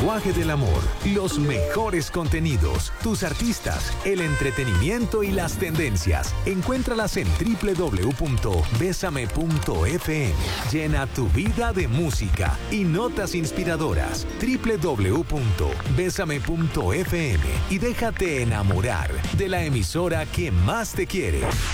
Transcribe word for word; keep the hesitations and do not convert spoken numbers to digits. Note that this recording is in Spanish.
lenguaje del amor, los mejores contenidos, tus artistas, el entretenimiento y las tendencias. Encuéntralas en doble u doble u doble u punto besame punto efe eme. Llena tu vida de música y notas inspiradoras. doble u doble u doble u punto besame punto efe eme y déjate enamorar de la emisora que más te quiere.